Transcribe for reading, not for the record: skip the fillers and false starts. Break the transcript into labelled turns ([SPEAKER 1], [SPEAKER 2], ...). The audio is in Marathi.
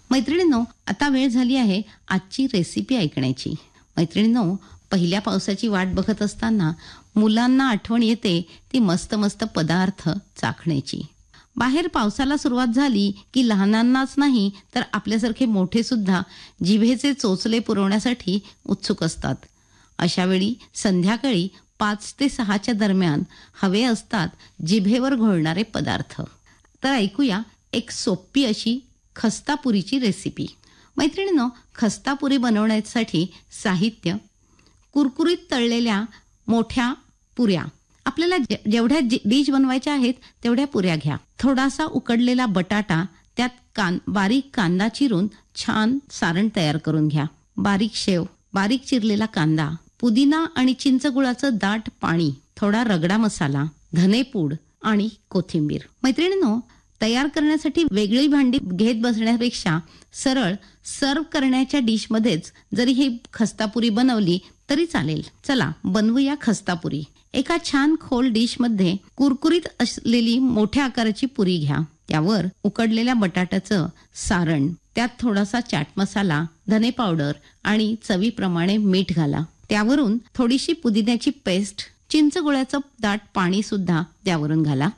[SPEAKER 1] मैत्रिणींनो, आता वेळ झाली आहे आजची रेसिपी ऐकण्याची. मैत्रिणींनो, पहिल्या पावसाची वाट बघत असताना मुलांना आठवण येते ती मस्त मस्त पदार्थ चाखण्याची. बाहेर पावसाला सुरुवात झाली की लहानांनाच नाही तर आपल्यासारखे मोठे सुद्धा जिभेचे चोचले पुरवण्यासाठी उत्सुक असतात. अशा वेळी संध्याकाळी 5 ते 6च्या दरम्यान हवे असतात जिभेवर घोळणारे पदार्थ. तर ऐकूया एक सोपी अशी खस्तापुरीची रेसिपी. मैत्रिणींनो, खस्तापुरी बनवण्यासाठी साहित्य: कुरकुरीत तळलेल्या मोठ्या पुऱ्या. आपल्याला जेवढ्या डिश बनवायच्या आहेत तेवढ्या पुऱ्या घ्या. थोडासा उकडलेला बटाटा, त्यात बारीक कांदा चिरून छान सारण तयार करून घ्या. बारीक शेव, बारीक चिरलेला कांदा, पुदिना आणि चिंचगुळाचं दाट पाणी, थोडा रगडा मसाला, धनेपूड आणि कोथिंबीर. मैत्रिणींनो, तयार करण्यासाठी वेगळी भांडी घेत बसण्यापेक्षा सरळ सर्व करण्याच्या डिशमध्येच जरी ही खस्तापुरी बनवली तरी चालेल. चला बनवूया खस्तापुरी. एका छान खोल डिशमध्ये कुरकुरीत असलेली मोठ्या आकाराची पुरी घ्या. त्यावर उकडलेल्या बटाट्याचं सारण, त्यात थोडासा चाट मसाला, धने पावडर आणि चवीप्रमाणे मीठ घाला. त्यावरून थोडीशी पुदिन्याची पेस्ट, चिंचगुळ्याचं दाट पाणी सुद्धा त्यावरून घाला.